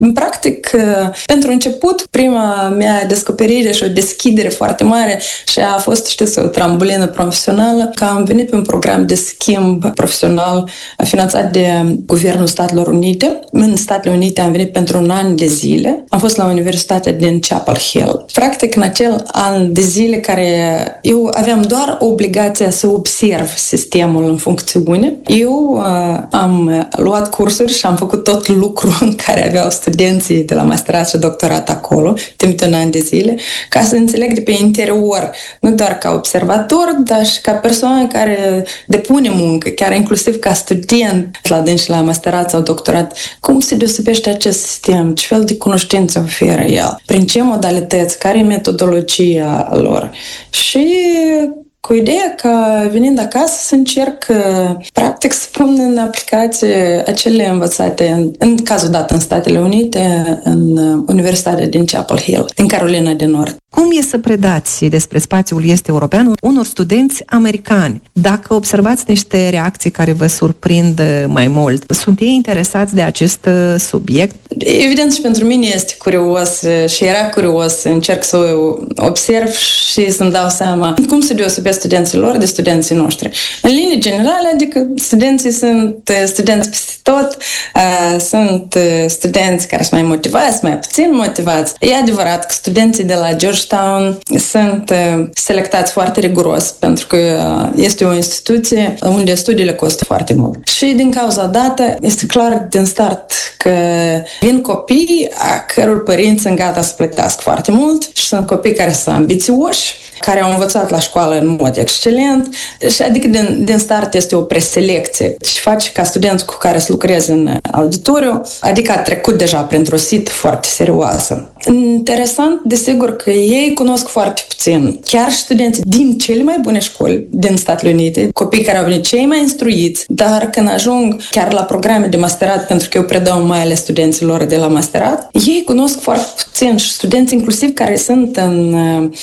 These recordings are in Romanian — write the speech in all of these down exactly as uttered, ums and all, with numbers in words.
În practic, pentru început, prima mea descoperire și o deschidere foarte mare și a fost, știți, o trambulină profesională, că am venit pe un program de schimb profesional finanțat de Guvernul Statelor Unite. În Statele Unite am venit pentru un an de zile. Am fost la Universitatea din Chapel Hill. Practic, în acel an de zile care eu aveam doar obligația să observ sistemul în funcțiune, eu uh, am luat cursuri și am făcut tot lucrul în care aveau studenții de la masterat și doctorat acolo, timp de un an de zile, ca să înțeleg de pe interior, nu doar ca observator, dar și ca persoană care depune muncă, chiar inclusiv ca student la dânsi la masterat sau doctorat, cum se deosebește acest sistem, ce fel de cunoștințe oferă el, prin ce modalități, care e metodologia lor. Și cu ideea că, venind acasă, să încerc, practic, să pun în aplicație acele învățate, în, în cazul dat în Statele Unite, în Universitatea din Chapel Hill, din Carolina de Nord. Cum e să predați despre spațiul est european unor studenți americani? Dacă observați niște reacții care vă surprind mai mult, sunt ei interesați de acest subiect? Evident, și pentru mine este curios și era curios să încerc să observ și să-mi dau seama cum se deosebesc studenții lor de studenții noștri. În linii generale, adică studenții sunt studenți peste tot, sunt studenți care sunt mai motivați, mai puțin motivați. E adevărat că studenții de la Georgetown sunt selectați foarte riguros, pentru că este o instituție unde studiile costă foarte mult. Și din cauza dată, este clar din start că vin copii a căror părinți sunt gata să plătească foarte mult și sunt copii care sunt ambițioși, care au învățat la școală în mod excelent și adică din, din start este o preselecție și face ca studenți cu care să lucreze în auditoriu, adică a trecut deja printr-o sită foarte serioasă. Interesant, desigur, că ei cunosc foarte puțin. Chiar studenții din cele mai bune școli din Statele Unite, copii care au venit cei mai instruiți, dar când ajung chiar la programe de masterat, pentru că eu predau mai ales studenților de la masterat, ei cunosc foarte puțin și studenți inclusiv care sunt în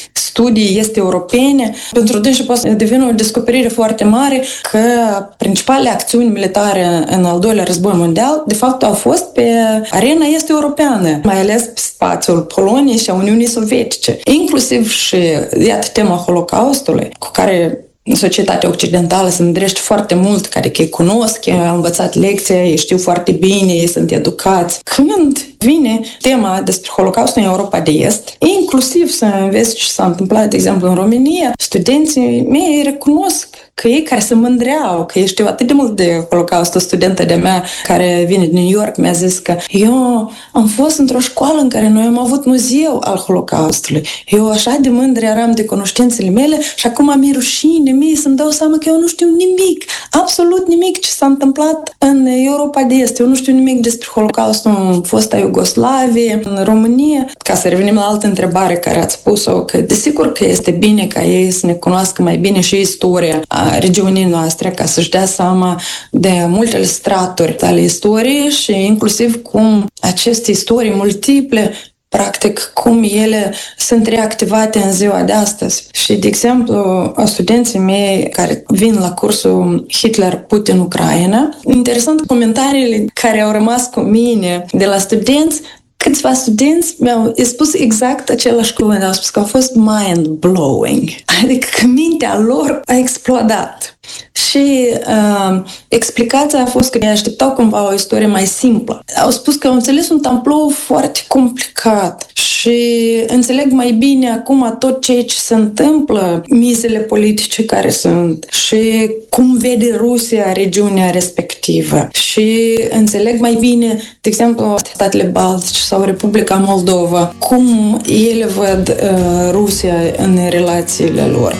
studii este europene, pentru dânsi poate să devină o descoperire foarte mare că principalele acțiuni militare în al doilea război mondial, de fapt, au fost pe arena este europeană, mai ales pe spațiul Poloniei și a Uniunii Sovietice. Inclusiv și, iată, tema Holocaustului, cu care societatea occidentală se mândrește foarte mult, care că ei cunosc, ei au învățat lecția, ei știu foarte bine, ei sunt educați. Când vine tema despre Holocaustul în Europa de Est, inclusiv să înveți ce s-a întâmplat, de exemplu, în România, studenții mei recunosc că ei care se mândreau, că ei știu atât de mult de Holocaust. O studentă de mea care vine din New York mi-a zis că eu am fost într-o școală în care noi am avut muzeu al Holocaustului. Eu așa de mândre eram de cunoștințele mele și acum mi-e rușine mie să-mi dau seama că eu nu știu nimic, absolut nimic ce s-a întâmplat în Europa de Est. Eu nu știu nimic despre Holocaustul în fosta Iugoslavie, în România. Ca să revenim la altă întrebare care ați pus-o, că desigur că este bine ca ei să ne cunoască mai bine și istoria a regiunii noastre, ca să-și dea seama de multele straturi ale istoriei și inclusiv cum aceste istorii multiple, practic, cum ele sunt reactivate în ziua de astăzi. Și, de exemplu, studenții mei care vin la cursul Hitler-Putin-Ucraina, interesant comentariile care au rămas cu mine de la studenți. Câțiva studenți mi-au spus exact același cuvânt, au spus că a fost mind-blowing, adică că mintea lor a explodat. Și uh, explicația a fost că ne așteptau cumva o istorie mai simplă. Au spus că au înțeles un tablou foarte complicat și înțeleg mai bine acum tot ceea ce se întâmplă, mizele politice care sunt și cum vede Rusia regiunea respectivă. Și înțeleg mai bine, de exemplu, statele Baltice sau Republica Moldova, cum ele văd uh, Rusia în relațiile lor.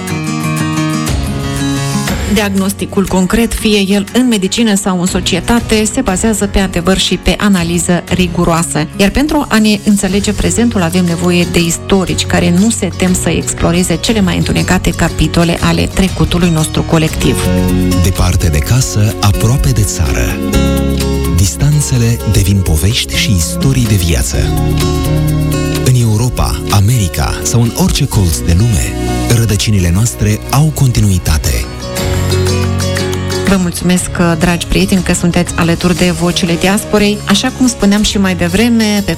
Diagnosticul concret, fie el în medicină sau în societate, se bazează pe adevăr și pe analiză riguroasă. Iar pentru a ne înțelege prezentul avem nevoie de istorici care nu se tem să exploreze cele mai întunecate capitole ale trecutului nostru colectiv. Departe de casă, aproape de țară. Distanțele devin povești și istorii de viață. În Europa, America sau în orice colț de lume, rădăcinile noastre au continuitate. Vă mulțumesc, dragi prieteni, că sunteți alături de Vocile Diasporei. Așa cum spuneam și mai devreme, pe